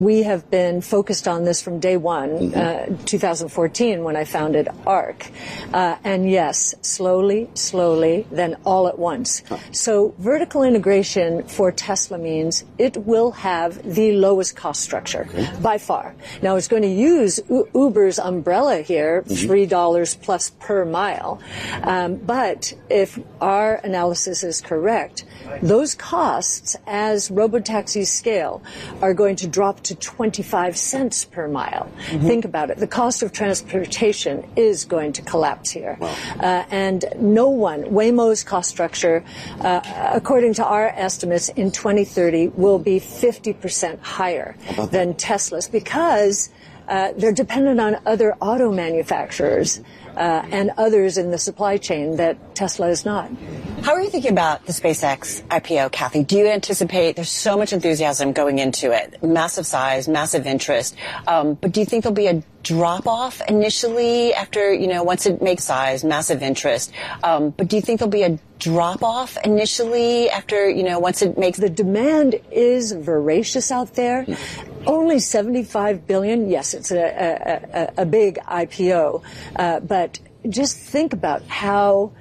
We have been focused on this from day one, 2014, when I founded ARC. And yes, slowly, then all at once. So vertical integration for Tesla means it will have the lowest cost structure by far. Now, it's going to use Uber's umbrella here, $3 plus per mile. But if our analysis is correct, those costs, as robotaxis scale, are going to drop to 25 cents per mile. Think about it. The cost of transportation is going to collapse here. Wow. And no one, Waymo's cost structure, according to our estimates, in 2030 will be 50% higher than Tesla's because they're dependent on other auto manufacturers and others in the supply chain that Tesla is not. How are you thinking about the SpaceX IPO, Kathy? Do you anticipate there's so much enthusiasm going into it, massive size, massive interest, but do you think there'll be a drop-off initially after, once it makes size, massive interest, but do you think there'll be a drop-off initially after, once it makes... The demand is voracious out there. Only $75 billion. Yes, it's a big IPO, but just think about how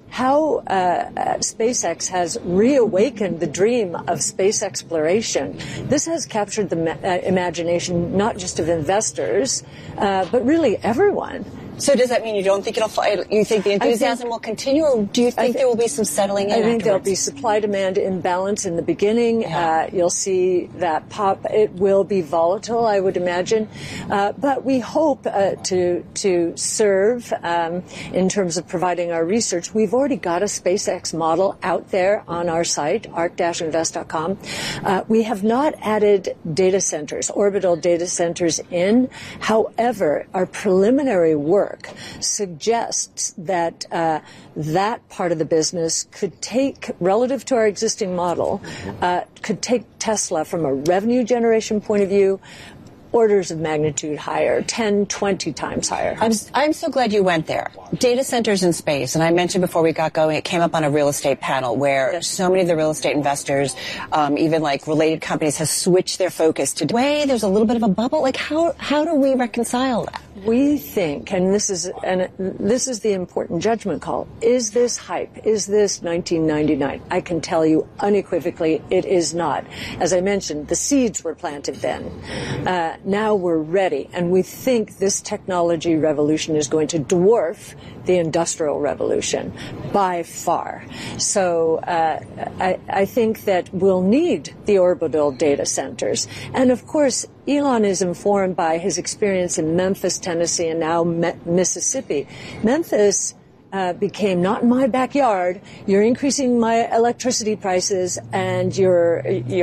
SpaceX has reawakened the dream of space exploration. This has captured the imagination not just of investors, but really everyone. So does that mean you don't think it'll fly? You think the enthusiasm will continue, or do you think there will be some settling in I think afterwards? there'll be supply-demand imbalance in the beginning. Yeah. You'll see that pop. It will be volatile, I would imagine. But we hope to serve in terms of providing our research. We've already got a SpaceX model out there on our site, arc-invest.com. We have not added data centers, orbital data centers in. However, our preliminary work suggests that that part of the business could take, relative to our existing model, could take Tesla from a revenue generation point of view orders of magnitude higher, 10, 20 times higher. I'm so glad you went there. Data centers in space, and I mentioned before we got going, it came up on a real estate panel where so many of the real estate investors, even like related companies, have switched their focus to there's a little bit of a bubble. Like how do we reconcile that? We think, and this is the important judgment call, is this hype? Is this 1999? I can tell you unequivocally it is not. As I mentioned, the seeds were planted then. Now we're ready, and we think this technology revolution is going to dwarf the Industrial Revolution by far. So I think that we'll need the orbital data centers. And of course, Elon is informed by his experience in Memphis, Tennessee, and now Mississippi. Memphis became not in my backyard. You're increasing my electricity prices, and you're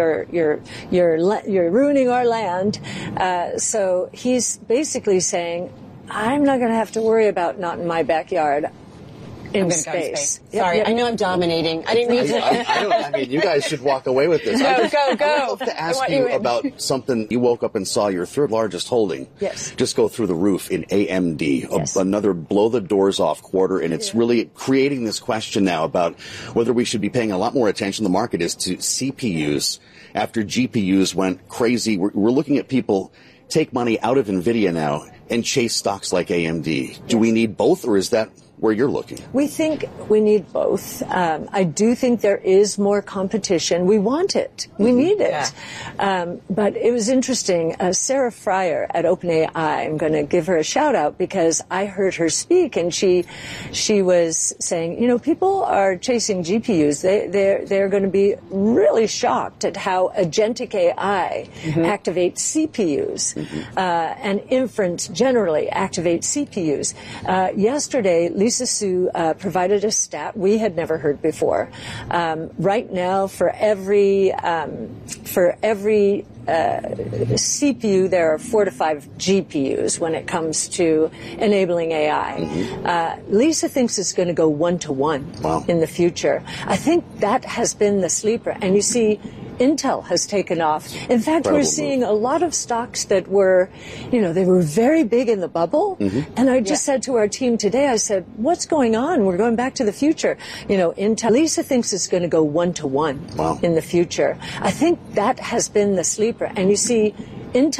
ruining our land. So he's basically saying, I'm not going to have to worry about not in my backyard. In space. Sorry, I know I'm dominating. I didn't mean to. I mean, you guys should walk away with this. Go. I'd love to ask you about something. You woke up and saw your third largest holding just go through the roof in AMD, another blow the doors off quarter, and it's really creating this question now about whether we should be paying a lot more attention. The market is to CPUs after GPUs went crazy. We're looking at people take money out of NVIDIA now and chase stocks like AMD. Do we need both, or is that where you're looking? We think we need both. I do think there is more competition. We want it. We need it. But it was interesting. Sarah Fryer at OpenAI, I'm going to give her a shout out because I heard her speak, and she was saying, people are chasing GPUs. They're going to be really shocked at how agentic AI activates CPUs and inference generally activates CPUs. Yesterday, Lisa Su provided a stat we had never heard before. Right now, for every CPU, there are 4 to 5 GPUs when it comes to enabling AI. Lisa thinks it's going to go 1-to-1 in the future. I think that has been the sleeper. And you see, Intel has taken off. In fact, we're seeing a lot of stocks that were, they were very big in the bubble. And I just said to our team today, I said, what's going on? We're going back to the future. Intel, Lisa thinks it's going to go 1-to-1 in the future. I think that has been the sleeper. And you see, Intel